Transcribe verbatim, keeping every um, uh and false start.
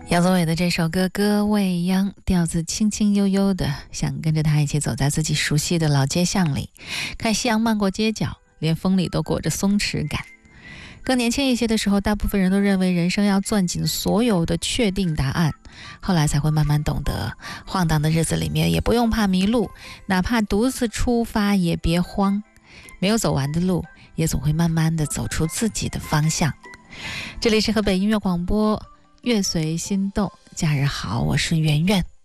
杨宗纬的这首歌《歌未央》，调子轻轻悠悠的，想跟着他一起走在自己熟悉的老街巷里，看夕阳漫过街角，连风里都裹着松弛感。更年轻一些的时候，大部分人都认为人生要攥紧所有的确定答案，后来才会慢慢懂得，晃荡的日子里面也不用怕迷路，哪怕独自出发也别慌，没有走完的路，也总会慢慢的走出自己的方向。这里是河北音乐广播，乐随心动，假日好，我是圆圆。